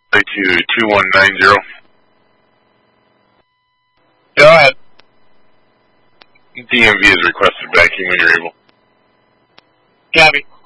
to 2190. Go ahead. DMV has requested backing when you're able. Copy.